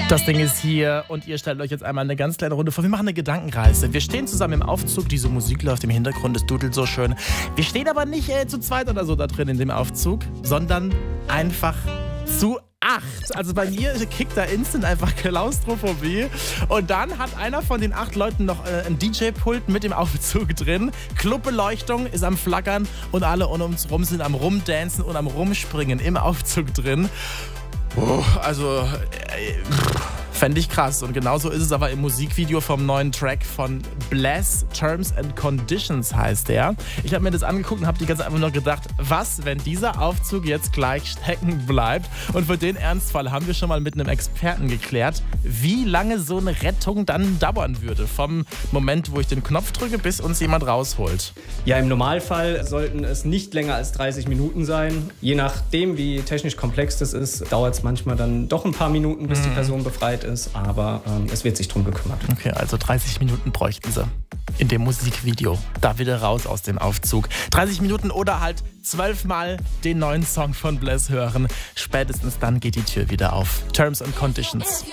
Das Ding ist hier und ihr stellt euch jetzt einmal eine ganz kleine Runde vor. Wir machen eine Gedankenreise. Wir stehen zusammen im Aufzug, diese Musik läuft im Hintergrund, es dudelt so schön. Wir stehen aber nicht zu zweit oder so da drin in dem Aufzug, sondern einfach zu 8. Also bei mir kickt da instant einfach Klaustrophobie. Und dann hat einer von den 8 Leuten noch ein DJ-Pult mit im Aufzug drin. Clubbeleuchtung ist am Flackern und alle um uns rum sind am Rumdancen und am Rumspringen im Aufzug drin. Also, fände ich krass. Und genauso ist es aber im Musikvideo vom neuen Track von Bless, Terms and Conditions heißt der. Ich habe mir das angeguckt und habe die ganze Zeit einfach nur gedacht, was, wenn dieser Aufzug jetzt gleich stecken bleibt? Und für den Ernstfall haben wir schon mal mit einem Experten geklärt, wie lange so eine Rettung dann dauern würde. Vom Moment, wo ich den Knopf drücke, bis uns jemand rausholt. Ja, im Normalfall sollten es nicht länger als 30 Minuten sein. Je nachdem, wie technisch komplex das ist, dauert es manchmal dann doch ein paar Minuten, bis die Person befreit ist. Aber es wird sich drum gekümmert. Okay, also 30 Minuten bräuchten sie in dem Musikvideo. Da wieder raus aus dem Aufzug. 30 Minuten oder halt 12 Mal den neuen Song von Bless hören. Spätestens dann geht die Tür wieder auf. Terms and Conditions.